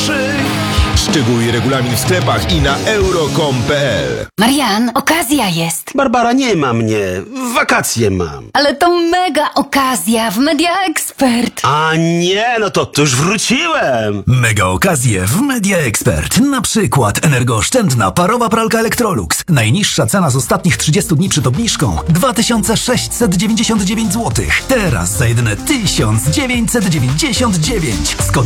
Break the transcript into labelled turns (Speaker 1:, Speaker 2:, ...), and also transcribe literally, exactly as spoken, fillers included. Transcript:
Speaker 1: Szczegóły i regulamin w sklepach i na euro kropka com kropka p l.
Speaker 2: Marian, okazja jest.
Speaker 3: Barbara, nie ma mnie. Wakacje mam.
Speaker 2: Ale to mega okazja w Media Expert.
Speaker 3: A nie, no to, to już wróciłem.
Speaker 4: Mega okazje w Media Expert. Na przykład energooszczędna parowa pralka Electrolux. Najniższa cena z ostatnich trzydziestu dni przed obniżką dwa tysiące sześćset dziewięćdziesiąt dziewięć złotych. Teraz za jedyne tysiąc dziewięćset dziewięćdziesiąt dziewięć. Z kodem